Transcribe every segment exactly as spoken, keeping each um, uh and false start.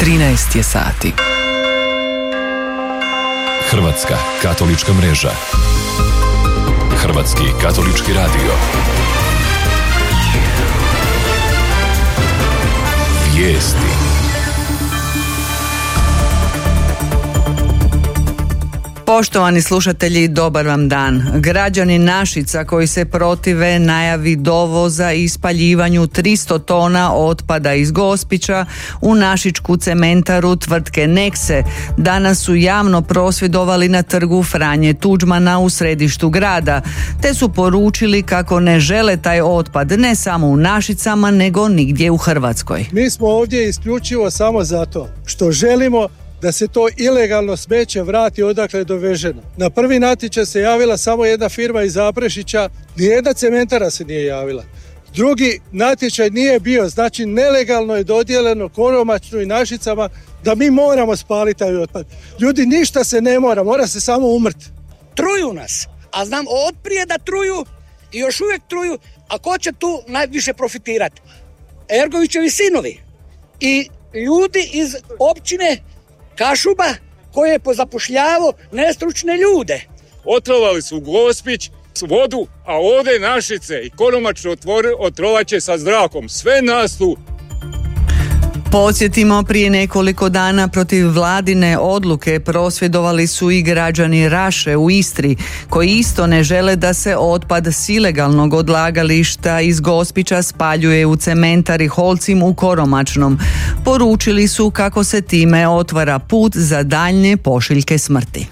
trinaest je sati. Hrvatska katolička mreža. Hrvatski katolički radio. Vijesti. Poštovani slušatelji, dobar vam dan. Građani Našica koji se protive najavi dovoza i spaljivanju tristo tona otpada iz Gospića u našičku cementaru tvrtke Nexe danas su javno prosvjedovali na trgu Franje Tuđmana u središtu grada, te su poručili kako ne žele taj otpad ne samo u Našicama nego nigdje u Hrvatskoj. Mi smo ovdje isključivo samo zato što želimo da se to ilegalno smeće vrati odakle je doveženo. Na prvi natječaj se javila samo jedna firma iz Zaprešića, nijedna cementara se nije javila. Drugi natječaj nije bio, znači nelegalno je dodijeljeno Koromačnu i Našicama da mi moramo spaliti taj otpad. Ljudi, ništa se ne mora, mora se samo umrti. Truju nas, a znam otprije da truju i još uvijek truju, a ko će tu najviše profitirati? Ergovićevi sinovi i ljudi iz općine Kašuba koje je pozapošljavao nestručne ljude. Otrovali su Gospić s vodu, a ovdje Našice i Koromačno otrovat će sa zrakom. Sve nas tu. Podsjetimo, prije nekoliko dana protiv vladine odluke prosvjedovali su i građani Raše u Istri, koji isto ne žele da se otpad s ilegalnog odlagališta iz Gospića spaljuje u cementari Holcim u Koromačnom. Poručili su kako se time otvara put za daljnje pošiljke smrti.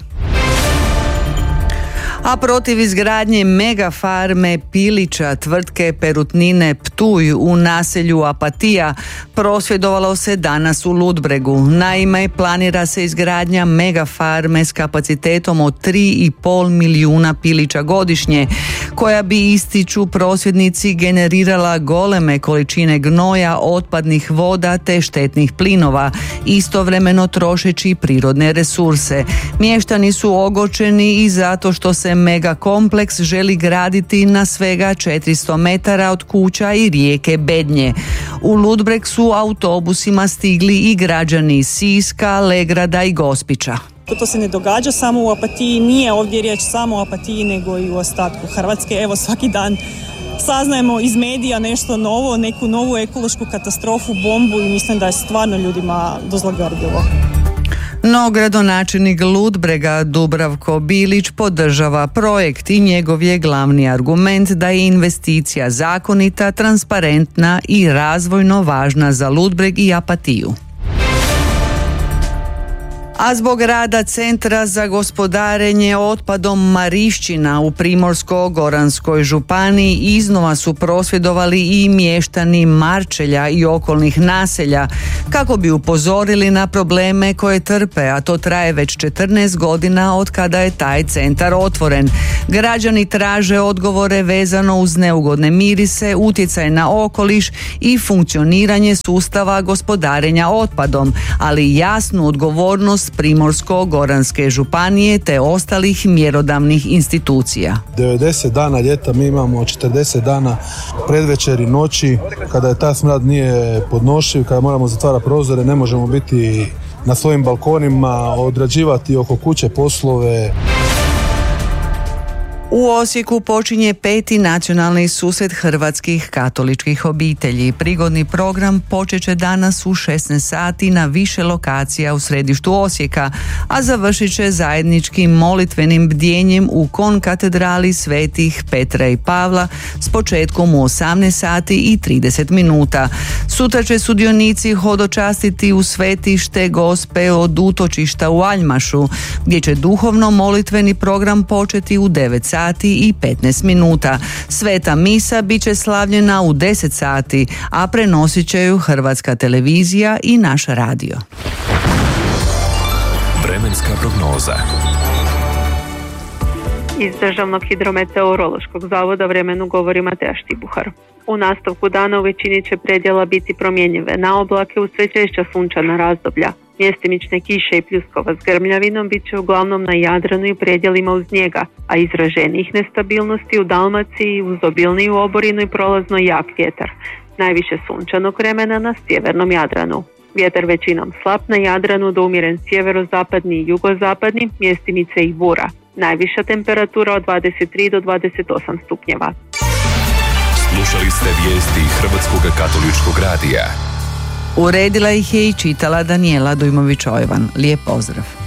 A protiv izgradnje mega farme pilića tvrtke Perutnine Ptuj u naselju Apatija prosvjedovalo se danas u Ludbregu. Naime, planira se izgradnja mega farme s kapacitetom od tri i pol milijuna pilića godišnje, koja bi, ističu prosvjednici, generirala goleme količine gnoja, otpadnih voda te štetnih plinova, istovremeno trošeći prirodne resurse. Mještani su ogorčeni i zato što se mega kompleks želi graditi na svega četiristo metara od kuća i rijeke Bednje. U Ludbreg su autobusima stigli i građani iz Siska, Legrada i Gospića. To se ne događa samo u Apatiji, nije ovdje riječ samo o Apatiji nego i u ostatku Hrvatske. Evo, svaki dan saznajemo iz medija nešto novo, neku novu ekološku katastrofu, bombu, i mislim da je stvarno ljudima dozlogrdilo. No, gradonačelnik Ludbrega Dubravko Bilić podržava projekt i njegov je glavni argument da je investicija zakonita, transparentna i razvojno važna za Ludbreg i Apatiju. A zbog rada Centra za gospodarenje otpadom Marišćina u Primorsko-goranskoj županiji iznova su prosvjedovali i mještani Marčelja i okolnih naselja kako bi upozorili na probleme koje trpe, a to traje već četrnaest godina od kada je taj centar otvoren. Građani traže odgovore vezano uz neugodne mirise, utjecaj na okoliš i funkcioniranje sustava gospodarenja otpadom, ali jasnu odgovornost Primorsko-goranske županije te ostalih mjerodavnih institucija. devedeset dana ljeta mi imamo četrdeset dana predvečeri, noći, kada je ta smrad nije podnošljiv, kada moramo zatvarati prozore, ne možemo biti na svojim balkonima, odrađivati oko kuće poslove. U Osijeku počinje peti nacionalni susret hrvatskih katoličkih obitelji. Prigodni program počet će danas u šesnaest sati na više lokacija u središtu Osijeka, a završit će zajedničkim molitvenim bdjenjem u konkatedrali svetih Petra i Pavla s početkom u osamnaest sati i trideset minuta. Sutra će sudionici hodočastiti u svetište Gospe od utočišta u Aljmašu, gdje će duhovno molitveni program početi u devet sati i petnaest minuta. Sveta misa bit će slavljena u deset sati, a prenosit će ju Hrvatska televizija i naš radio. Vremenska prognoza. Iz Državnog hidrometeorološkog zavoda vremenu govori Mateja Štibuhar. U nastavku dana u većini će predjela biti promjenjive na oblake uz sve češća sunčana razdoblja. Mjestimične kiše i pljuskova s grmljavinom bit će uglavnom na Jadranu i predjelima uz njega, a izraženijih nestabilnosti u Dalmaciji uz obilniju oborinu i prolazno jak vjetar. Najviše sunčanog vremena na sjevernom Jadranu. Vjetar većinom slab na Jadranu do umjeren sjeverozapadni i jugozapadni, mjestimice i bura. Najviša temperatura od dvadeset tri do dvadeset osam stupnjeva. Slušali ste vijesti Hrvatskog katoličkog radija. Uredila ih je i čitala Danijela Dujmović-Ojvan. Lijep pozdrav.